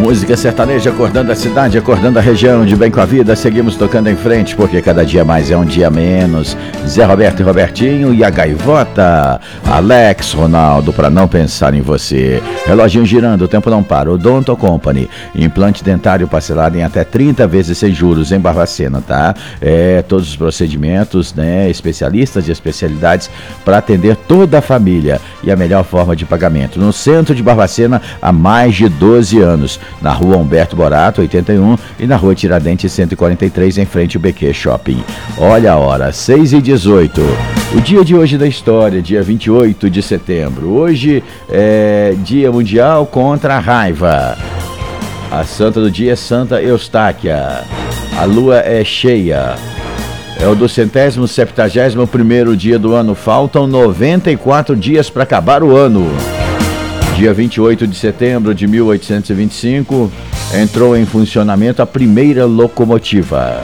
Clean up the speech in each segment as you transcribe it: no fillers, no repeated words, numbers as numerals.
Música sertaneja acordando a cidade, acordando a região, de bem com a vida. Seguimos tocando em frente, porque cada dia mais é um dia menos. Zé Roberto e Robertinho e a Gaivota. Alex, Ronaldo, pra não pensar em você. Reloginho girando, o tempo não para. Odonto Company, implante dentário parcelado em até 30 vezes sem juros em Barbacena, tá? Todos os procedimentos, né? Especialistas e especialidades para atender toda a família. E a melhor forma de pagamento. No centro de Barbacena, há mais de 12 anos. Na rua Humberto Borato, 81, e na rua Tiradentes, 143, em frente ao BQ Shopping. Olha a hora, 6h18. O dia de hoje da história, dia 28 de setembro. Hoje é Dia Mundial contra a Raiva. A santa do dia é Santa Eustáquia. A lua é cheia. É o 271º dia do ano. Faltam 94 dias para acabar o ano. Dia 28 de setembro de 1825, entrou em funcionamento a primeira locomotiva.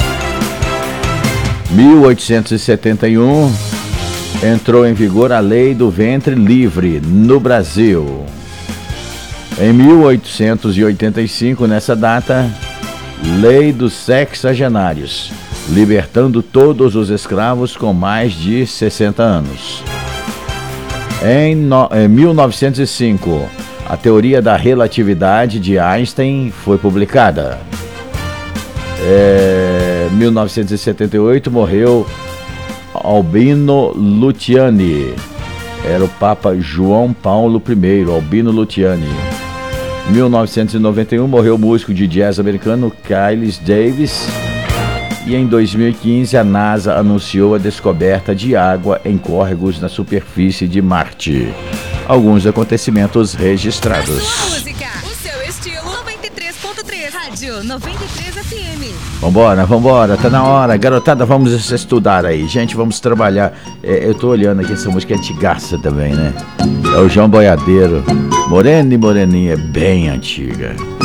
1871, entrou em vigor a Lei do Ventre Livre no Brasil. Em 1885, nessa data, Lei dos Sexagenários, libertando todos os escravos com mais de 60 anos. Em 1905, a teoria da relatividade de Einstein foi publicada. Em 1978, morreu Albino Luciani. Era o Papa João Paulo I, Albino Luciani. Em 1991, morreu o músico de jazz americano Miles Davis. E em 2015, a NASA anunciou a descoberta de água em córregos na superfície de Marte. Alguns acontecimentos registrados. A sua música, o seu estilo, 93.3, Rádio 93 FM. Vambora, tá na hora. Garotada, vamos estudar aí. Gente, vamos trabalhar. Eu tô olhando aqui, essa música é antigaça também, né? É o João Boiadeiro. Morena e Moreninha, bem antiga.